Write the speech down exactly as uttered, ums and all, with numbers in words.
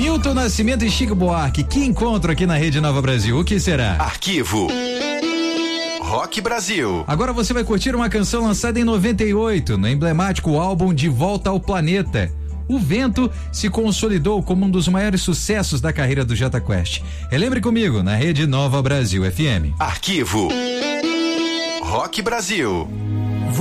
Milton Nascimento e Chico Buarque, que encontro aqui na Rede Nova Brasil, o que será? Arquivo Rock Brasil. Agora você vai curtir uma canção lançada em noventa e oito, no emblemático álbum De Volta ao Planeta. O Vento se consolidou como um dos maiores sucessos da carreira do Jota Quest. Relembre comigo, na Rede Nova Brasil F M. Arquivo Rock Brasil.